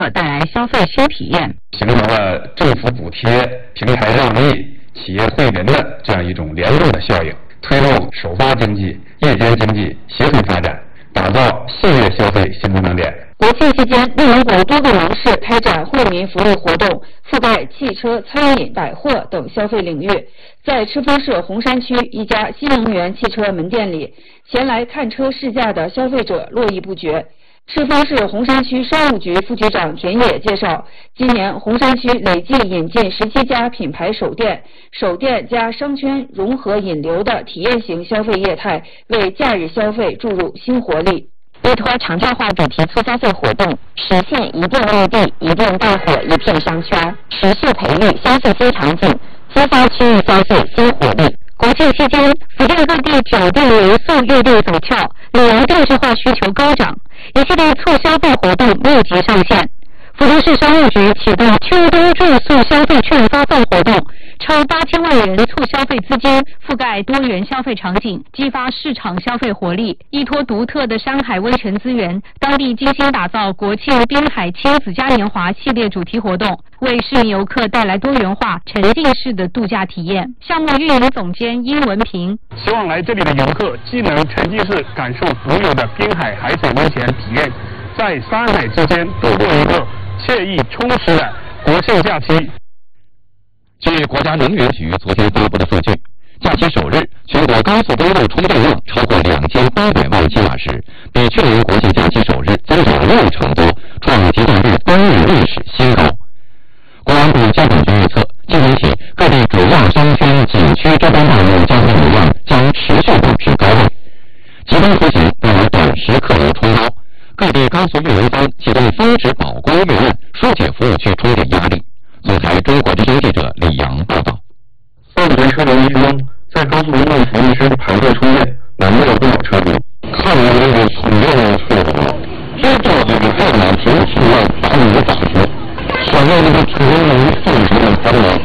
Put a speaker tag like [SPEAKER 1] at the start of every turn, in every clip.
[SPEAKER 1] 带来消费新体验，
[SPEAKER 2] 形成了政府补贴、平台让利、企业惠民的这样一种联动的效应，推动首发经济、夜间经济协同发展，打造信越消费新增长点。
[SPEAKER 1] 国庆期间，内蒙古多个城市开展惠民福利活动，覆盖汽车、餐饮、百货等消费领域。在赤峰市红山区一家新能源汽车门店里，前来看车试驾的消费者络绎不绝。赤峰市红山区商务局副局长田野介绍，今年红山区累计引进17家品牌首店加商圈融合引流的体验型消费业态，为假日消费注入新活力。依托常态化主题促消费活动，实现一店落地、一店带火、一片商圈，持续培育消费新场景，激发区域消费新活力。国庆期间，福建各地酒店民宿预订走俏，旅游定制化需求高涨，一系列促消费活动密集上线。福州市商务局启动秋冬住宿消费券发放活动，超8000万元促消费资金覆盖多元消费场景，激发市场消费活力。依托独特的山海温泉资源，当地精心打造国庆滨海亲子嘉年华系列主题活动，为市民游客带来多元化、沉浸式的度假体验。项目运营总监殷文平
[SPEAKER 3] 希望来这里的游客既能沉浸式感受独有的滨海海水温泉体验，在山海之间度过一个惬意充实的国庆假期。
[SPEAKER 4] 据国家能源局昨天发布的数据，假期首日，全国高速公路充电量超过2800万千瓦时，比去年国庆假期首日增长6成多，创节假日单日历史新高。公安部交管局预测，今年起各地主要商圈、景区周边道路交通流量将持续保持高位，极端出行带来短时客流冲高。各地高速运营商启动峰值保供预案，疏解服务区充电压力。总台中国之声记者李阳报道。
[SPEAKER 5] 放学车流激增，在高速公路服务区排队充电，难得了不少车主。看来这个充电的车多，这着急的太难，平时要打你的打车，现在这个充电能放什么太难。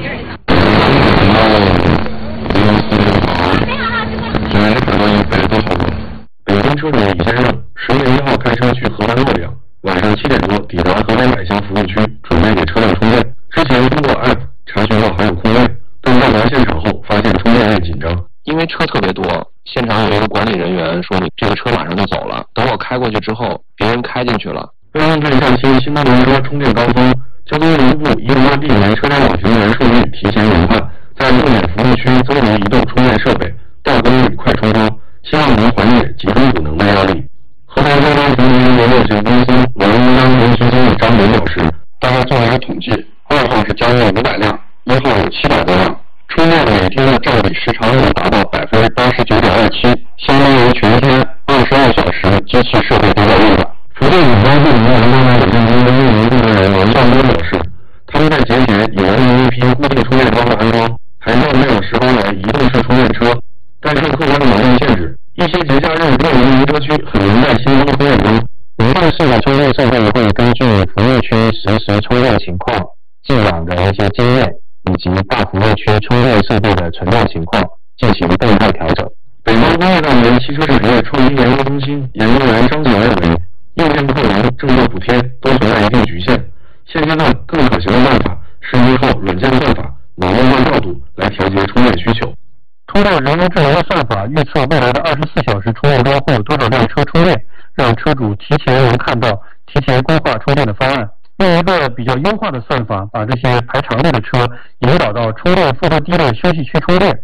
[SPEAKER 5] 现在可能100多毫升。北京车主李先生10月1号开车去河南洛阳，晚上7点多抵达河南百乡服务区，准备给车辆充电。之前通过 app 查询到还有空位，但到达现场后发现充电位紧张，
[SPEAKER 6] 因为车特别多，现场有一个管理人员说你这个车马上就走了，等我开过去之后，别人开进去了。
[SPEAKER 5] 为应对假期新能源车充电高峰，交通运输部应为避免车辆网行人数率提前研判，在重点服务区增援移动充电设备，大功率快充桩，希望能缓解集中补能的压力。河南交通停运联络有限公司网应当联席经理张明表示，大概做了一个统计，2号是交了500辆，1号有700多辆，充电每天的占比时长能达到89.27%，相当于全天22小时机器设备都在运转。福建永邦部门网当有限公司运营部门人员向东表示，他们在节前已完成一批固定充电桩的安装，还调配了10多台移动式充电车，但受客观的能力限制，一些节假日热门停车区很难在新增充电桩。
[SPEAKER 7] 流动式的充电设备会根据服务区实时充电情况、既往的一些经验以及大服务区充电设备的存量情况进行动态调整。
[SPEAKER 5] 北方工业大学汽车产业创新研究中心研究员张景认为，硬件扣能、政策补贴都存在一定局限，现阶段更可行的办法是依靠软件算法、网络化调度来调节充电需求。
[SPEAKER 7] 通过人工智能的算法预测未来的24小时充电桩会有多少辆车充电，让车主提前能看到、提前规划充电的方案，用一个比较优化的算法把这些排长队的车引导到充电负荷低的休息区充电。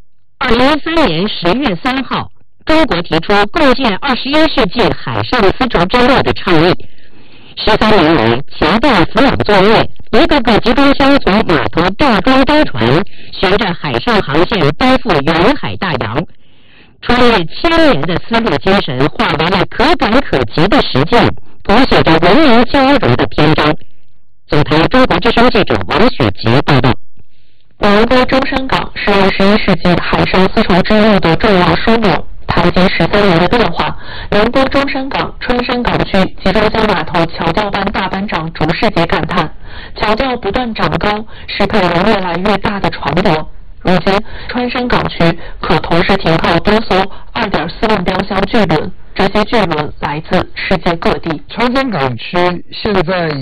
[SPEAKER 1] 2013年10月3号，中国提出构建21世纪海上丝绸之路的倡议。13年来，桥段扶老作业，一个个集装箱从码头大装登船，循着海上航线奔赴远海大洋。穿越1000年的丝路精神化为了可感可及的实践，谱写着文明交融的篇章。总台中国之声记者王雪杰报道。
[SPEAKER 8] 宁波中山港是21世纪海上丝绸之路的重要枢纽。谈及13年的变化，宁波中山港春山港区集装箱码头桥吊班大班长竹世杰感叹：桥吊不断长高，是配合越来越大的船舶。 如今，川山港区可同时停靠多艘2.4万标箱巨轮，这些巨轮来自世界各地。
[SPEAKER 9] 川山港区现在